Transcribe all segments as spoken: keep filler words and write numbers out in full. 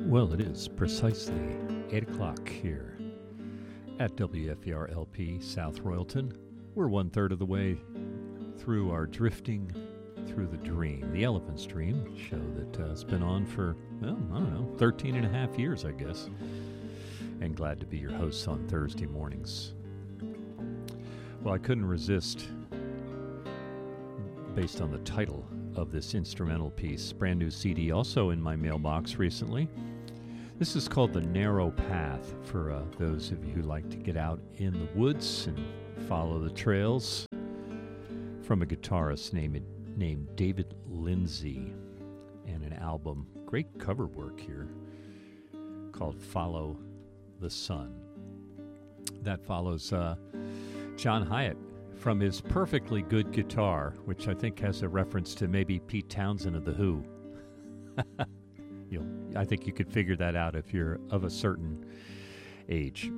Well, it is precisely eight o'clock here at W F E R L P South Royalton. We're one-third of the way through our Drifting Through the Dream, the Elephant's Dream show that uh, has been on for, well, I don't know, thirteen and a half years, I guess. And glad to be your host on Thursday mornings. Well, I couldn't resist, based on the title of this instrumental piece, brand new C D also in my mailbox recently. This is called The Narrow Path for uh, those of you who like to get out in the woods and follow the trails, from a guitarist named, named David Lindsay, and an album, great cover work here, called Follow the Sun. That follows uh, John Hiatt from his perfectly good guitar, which I think has a reference to maybe Pete Townsend of The Who. You'll, I think you could figure that out if you're of a certain age.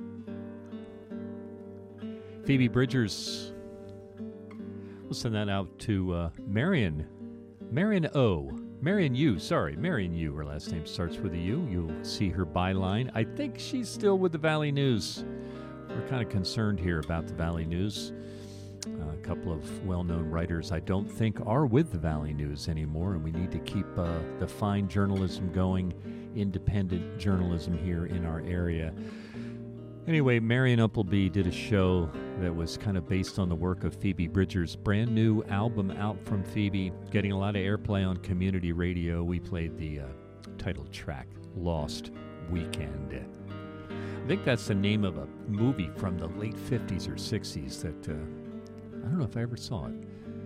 Phoebe Bridgers, we'll send that out to uh, Marion. Marion O. Marion U, sorry, Marion U. Her last name starts with a U. You'll see her byline. I think she's still with the Valley News. We're kind of concerned here about the Valley News. Uh, a couple of well-known writers I don't think are with the Valley News anymore, and we need to keep uh, the fine journalism going, independent journalism here in our area. Anyway, Marion Uppleby did a show that was kind of based on the work of Phoebe Bridgers' brand new album out from Phoebe, getting a lot of airplay on community radio. We played the uh, title track, Lost Weekend. I think that's the name of a movie from the late fifties or sixties that... Uh, I don't know if I ever saw it.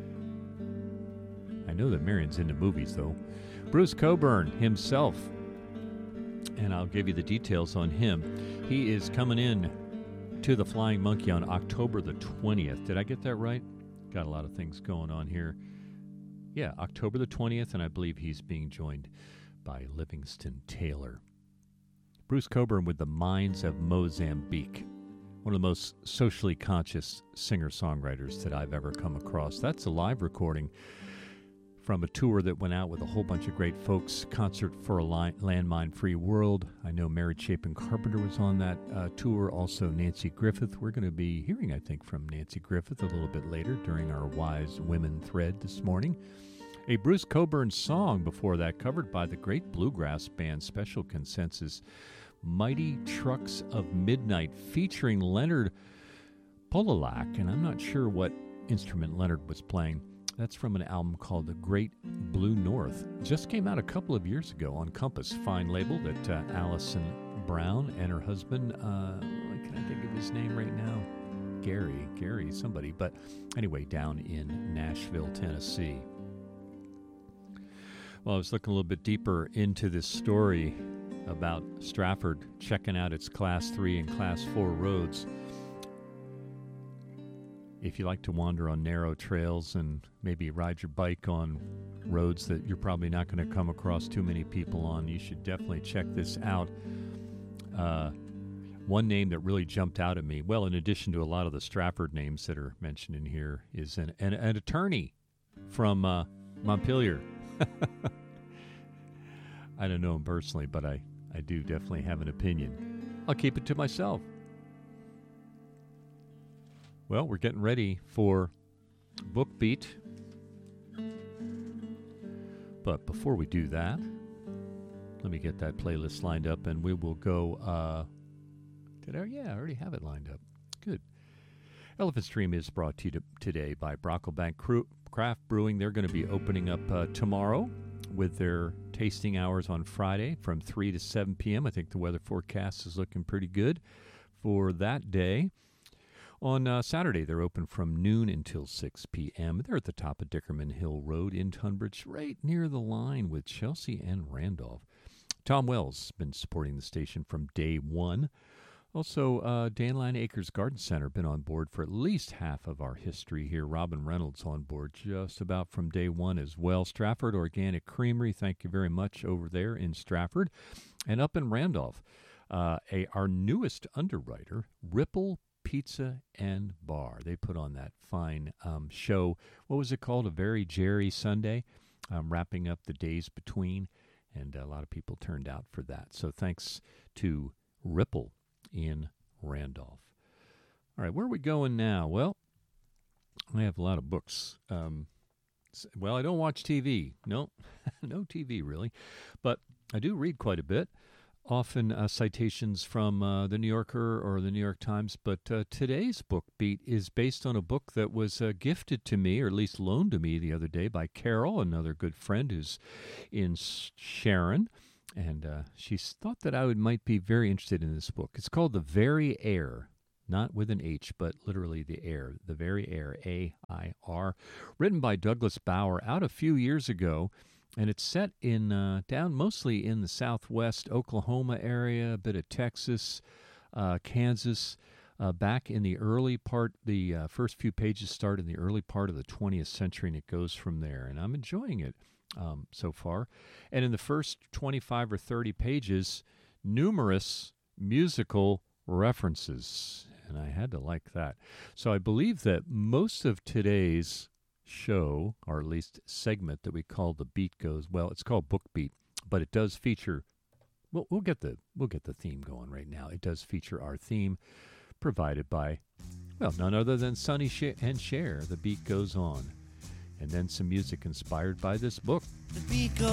I know that Marion's into movies, though. Bruce Cockburn himself, and I'll give you the details on him. He is coming in to the Flying Monkey on October the twentieth. Did I get that right? Got a lot of things going on here. Yeah, October the twentieth, and I believe he's being joined by Livingston Taylor. Bruce Cockburn with the Minds of Mozambique. One of the most socially conscious singer-songwriters that I've ever come across. That's a live recording from a tour that went out with a whole bunch of great folks. Concert for a Landmine-Free World. I know Mary Chapin Carpenter was on that uh, tour. Also Nancy Griffith. We're going to be hearing, I think, from Nancy Griffith a little bit later during our Wise Women thread this morning. A Bruce Cockburn song before that, covered by the great bluegrass band Special Consensus. Mighty Trucks of Midnight, featuring Leonard Polalak, and I'm not sure what instrument Leonard was playing. That's from an album called The Great Blue North. Just came out a couple of years ago on Compass, fine label that uh, Allison Brown and her husband, uh, can I think of his name right now? Gary, Gary, somebody, but anyway, down in Nashville, Tennessee. Well, I was looking a little bit deeper into this story about Stratford checking out its Class three and Class four roads. If you like to wander on narrow trails and maybe ride your bike on roads that you're probably not going to come across too many people on, you should definitely check this out. Uh, one name that really jumped out at me, well, in addition to a lot of the Stratford names that are mentioned in here, is an, an, an attorney from uh, Montpelier. I don't know him personally, but I I do definitely have an opinion. I'll keep it to myself. Well, we're getting ready for Book Beat. But before we do that, let me get that playlist lined up and we will go... Uh, did I? Yeah, I already have it lined up. Good. Elephant Stream is brought to you to, today by Brocklebank Crew, Craft Brewing. They're going to be opening up uh, tomorrow with their tasting hours on Friday from three to seven p.m. I think the weather forecast is looking pretty good for that day. On uh, Saturday, they're open from noon until six p.m. They're at the top of Dickerman Hill Road in Tunbridge, right near the line with Chelsea and Randolph. Tom Wells has been supporting the station from day one. Also, uh, Dandelion Acres Garden Center been on board for at least half of our history here. Robin Reynolds on board just about from day one as well. Stratford Organic Creamery, thank you very much over there in Stratford. And up in Randolph, uh, a, our newest underwriter, Ripple Pizza and Bar. They put on that fine um, show. What was it called? A Very Jerry Sunday, um, wrapping up the days between. and a lot of people turned out for that. So thanks to Ripple in Randolph. All right, where are we going now? Well, I have a lot of books. Um, well, I don't watch T V. No, no T V really, but I do read quite a bit. Often uh, citations from uh, the New Yorker or the New York Times, but uh, today's book beat is based on a book that was uh, gifted to me, or at least loaned to me the other day by Carol, another good friend who's in Sharon, and uh, she thought that I would might be very interested in this book. It's called The Very Air, not with an H, but literally the air, The Very Air, A I R, written by Douglas Bauer, out a few years ago. And it's set in uh, down mostly in the southwest Oklahoma area, a bit of Texas, uh, Kansas, uh, back in the early part. The uh, first few pages start in the early part of the twentieth century, and it goes from there. And I'm enjoying it um, so far. And in the first twenty-five or thirty pages, numerous musical references. And I had to like that. So I believe that most of today's show, or at least segment that we call The Beat Goes, well, it's called Book Beat, but it does feature, well, we'll get the we'll get the theme going right now. It does feature our theme provided by, well, none other than Sonny Sh- and Cher. The Beat Goes On. And then some music inspired by this book. The beat goes